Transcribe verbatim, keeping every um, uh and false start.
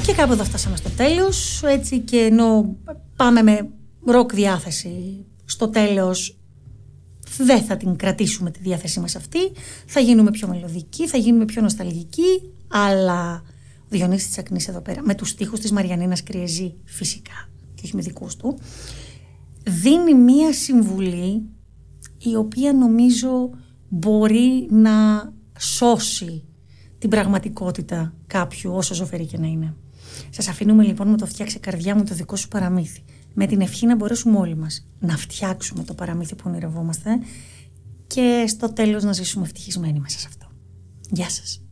Και κάπου εδώ φτάσαμε στο τέλος. Έτσι, και ενώ πάμε με ροκ διάθεση στο τέλος, δεν θα την κρατήσουμε τη διάθεσή μας αυτή. Θα γίνουμε πιο μελωδικοί, θα γίνουμε πιο νοσταλγικοί. Αλλά ο Διονύσης Τσακνής εδώ πέρα, με τους στίχους της Μαριανίνας Κριεζή φυσικά, και όχι με δικούς του, δίνει μία συμβουλή η οποία νομίζω μπορεί να σώσει την πραγματικότητα κάποιου, όσο ζωφερή και να είναι. Σας αφήνουμε λοιπόν με το «Φτιάξε καρδιά μου το δικό σου παραμύθι», με την ευχή να μπορέσουμε όλοι μας να φτιάξουμε το παραμύθι που ονειρευόμαστε και στο τέλος να ζήσουμε ευτυχισμένοι μέσα σε αυτό. Γεια σας.